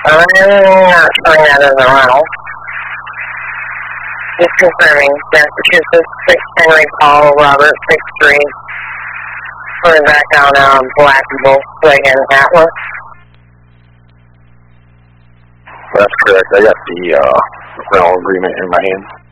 I'm not showing that as a rental. Just confirming. Massachusetts, 6 Henry Paul, Robert, 6th Street. Going back down Black Volkswagen Atlas. That's correct. I got the rental agreement in my hand.